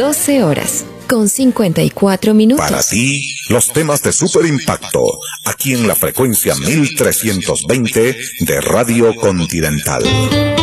12 horas con 54 minutos. Para ti, los temas de super impacto, aquí en la frecuencia 1320 de Radio Continental.